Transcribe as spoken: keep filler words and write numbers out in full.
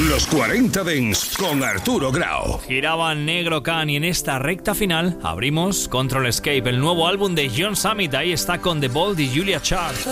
Los cuarenta Dance con Arturo Grau. Giraba Negro Can y en esta recta final abrimos Control Escape, el nuevo álbum de John Summit. Ahí está con The Bold y Julia Chart.